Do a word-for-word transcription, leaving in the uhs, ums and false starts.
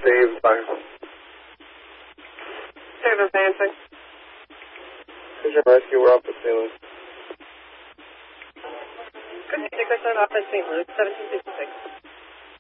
saved by Service Nancy. Vision Rescue. We're off the ceiling. Good, take us out off at Saint Luke, seventeen fifty-six.